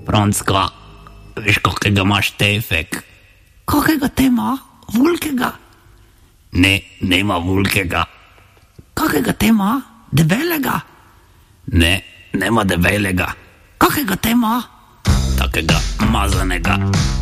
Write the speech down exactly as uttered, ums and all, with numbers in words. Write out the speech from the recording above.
Franska, veš, kakega imaš tefek? Kakega te ima? Vulkega? Ne, nema vulkega. Kakega te ima? Debelega? Ne, nema debelega. Kakega te ima? Takega mazanega.